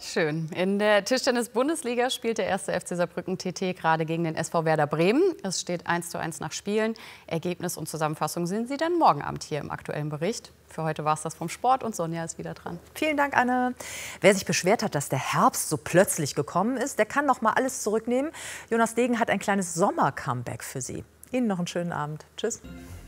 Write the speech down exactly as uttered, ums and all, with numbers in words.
Schön. In der Tischtennis-Bundesliga spielt der erste F C Saarbrücken T T gerade gegen den S V Werder Bremen. Es steht eins zu eins nach Spielen. Ergebnis und Zusammenfassung sehen Sie dann morgen Abend hier im aktuellen Bericht. Für heute war es das vom Sport und Sonja ist wieder dran. Vielen Dank, Anne. Wer sich beschwert hat, dass der Herbst so plötzlich gekommen ist, der kann noch mal alles zurücknehmen. Jonas Degen hat ein kleines Sommer-Comeback für Sie. Ihnen noch einen schönen Abend. Tschüss.